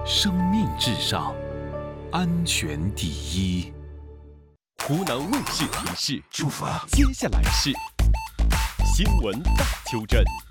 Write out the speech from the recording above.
生命至上，安全第一。 湖南卫视提示：出发，接下来是新闻大纠正。